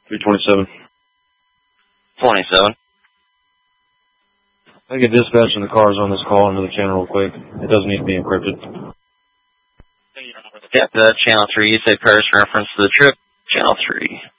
327. 27. I get dispatch and the cars on this call into the channel real quick. It doesn't need to be encrypted. Yep, channel 3, you say Paris reference to the trip. Channel 3.